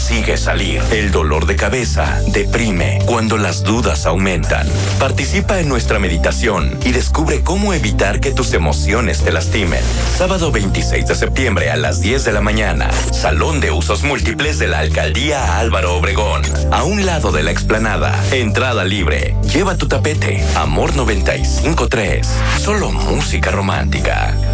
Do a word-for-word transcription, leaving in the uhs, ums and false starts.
consigue salir. El dolor de cabeza deprime cuando las dudas aumentan. Participa en nuestra meditación y descubre cómo evitar que tus emociones te lastimen. Sábado veintiséis de septiembre a las diez de la mañana. Salón de Usos Múltiples de la Alcaldía Álvaro Obregón. A un lado de la explanada. Entrada libre. Lleva tu tapete. Amor noventa y cinco punto tres. Solo música romántica.